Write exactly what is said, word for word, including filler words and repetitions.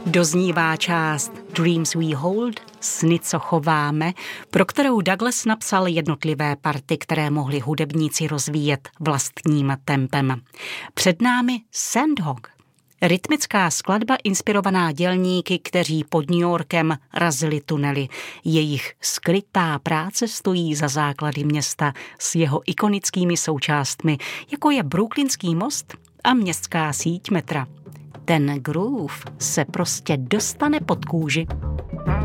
Doznívá část Dreams We Hold, Sny, co chováme, pro kterou Douglas napsal jednotlivé party, které mohli hudebníci rozvíjet vlastním tempem. Před námi Sandhog, rytmická skladba inspirovaná dělníky, kteří pod New Yorkem razili tunely. Jejich skrytá práce stojí za základy města s jeho ikonickými součástmi, jako je Brooklynský most a městská síť metra. Ten groove se prostě dostane pod kůži.